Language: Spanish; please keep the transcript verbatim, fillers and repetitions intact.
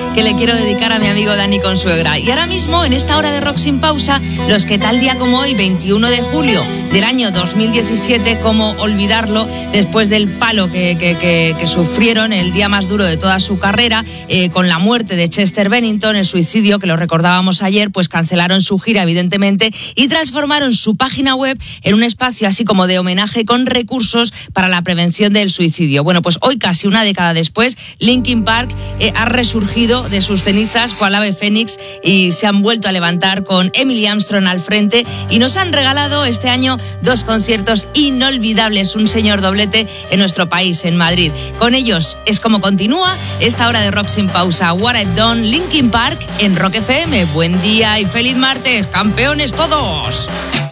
que le quiero dedicar a mi amigo Dani Consuegra. Y ahora mismo, en esta hora de Rock Sin Pausa, los que tal día como hoy, veintiuno de julio del año dos mil diecisiete, cómo olvidarlo, después del palo que, que, que, que sufrieron el día más duro de toda su carrera, eh, con la muerte de Chester Bennington, el suicidio, que lo recordábamos ayer, pues cancelaron su gira, evidentemente, y transformaron su página web en un espacio así como de homenaje con recursos para la prevención del suicidio. Bueno, pues hoy, casi una década después, Linkin Park eh, ha resurgido de sus cenizas cual ave fénix y se han vuelto a levantar con Emily Armstrong al frente y nos han regalado este año dos conciertos inolvidables, un señor doblete en nuestro país, en Madrid. Con ellos es como continúa esta hora de Rock Sin Pausa. What I've Done, Linkin Park en Rock F M. Buen día y feliz martes, campeones todos.